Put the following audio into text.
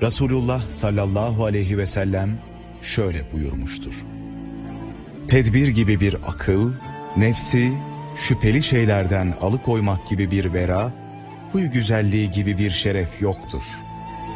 Resulullah sallallahu aleyhi ve sellem şöyle buyurmuştur: Tedbir gibi bir akıl, nefsi şüpheli şeylerden alıkoymak gibi bir vera, huy güzelliği gibi bir şeref yoktur.